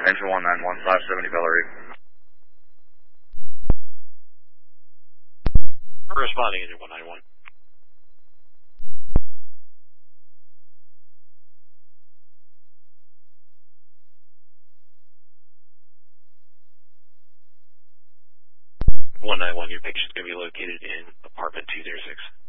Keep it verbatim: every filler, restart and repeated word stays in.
Engine one nine one, five seventy Bellerive. Responding, engine one nine one. one nine one, your patient's going to be located in apartment two zero six.